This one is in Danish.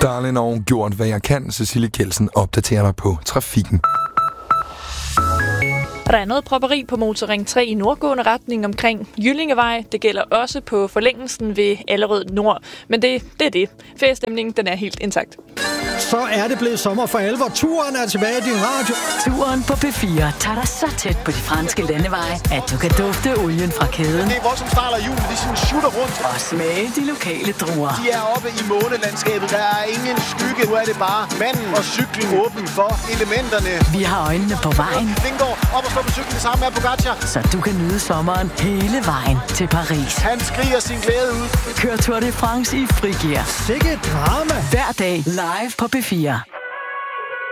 Darling og gjort, hvad jeg kan. Cecilie Kjeldsen opdaterer dig på trafikken. Der er noget propperi på Motorring 3 i nordgående retning omkring Jyllingevej. Det gælder også på forlængelsen ved Allerød Nord. Men det er det. Feriestemningen, den er helt intakt. Så er det blevet sommer for alvor. Turen er tilbage i din radio. Turen på P4 tager dig så tæt på de franske landeveje, at du kan dufte olien fra kæden. Det er voldsomt start af julen, de sådan shooter rundt. Og smage de lokale druer. De er oppe i månelandskabet. Der er ingen skygge. Nu er det bare manden og cyklen åben for elementerne. Vi har øjnene på vejen. Vingård op og stå på cyklen sammen med Pogacar. Så du kan nyde sommeren hele vejen til Paris. Han skriger sin glæde ud. Kør Tour de France i frigear. Sikke drama. Hver dag live på P4.